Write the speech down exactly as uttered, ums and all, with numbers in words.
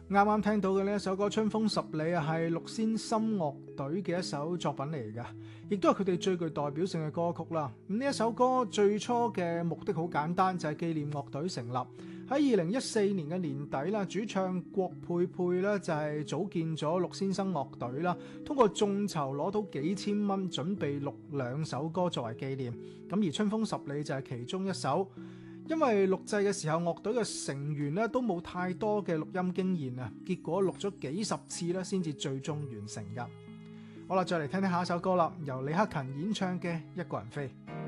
啱啱聽到嘅呢一首歌《春風十里》啊，係六仙心樂隊嘅一首作品嚟㗎，亦都係佢哋最具代表性嘅歌曲啦。咁呢一首歌最初嘅目的好簡單，就係紀念樂隊成立。喺二零一四年嘅年底啦，主唱郭佩佩咧就係組建咗六先生樂隊啦，通過眾籌攞到幾千蚊，準備錄兩首歌作為紀念。咁而《春風十里》就係其中一首。因為錄製嘅時候，樂隊嘅成員咧都冇太多嘅錄音經驗啊，結果錄咗幾十次咧，先至最終完成㗎。好啦，再嚟聽聽下一首歌啦，由李克勤演唱嘅《一個人飛》。